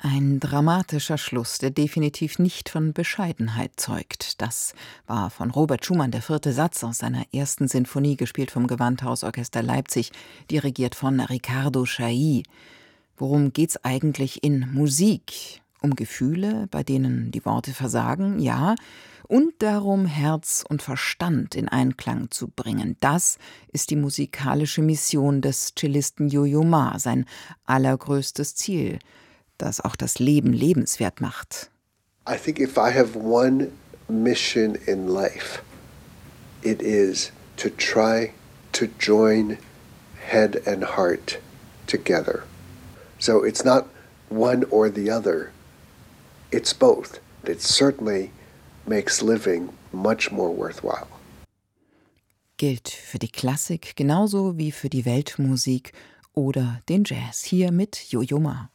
Ein dramatischer Schluss, der definitiv nicht von Bescheidenheit zeugt. Das war von Robert Schumann der 4. Satz aus seiner ersten Sinfonie, gespielt vom Gewandhausorchester Leipzig, dirigiert von Riccardo Chailly. Worum geht's eigentlich in Musik? Um Gefühle, bei denen die Worte versagen, ja, und darum, Herz und Verstand in Einklang zu bringen. Das ist die musikalische Mission des Cellisten Yo-Yo Ma, sein allergrößtes Ziel, das auch das Leben lebenswert macht. I think if I have one mission in life, it is to try to join head and heart together. So it's not one or the other, it's both. It certainly makes living much more worthwhile. Gilt für die Klassik genauso wie für die Weltmusik oder den Jazz. Hier mit Yo-Yo Ma.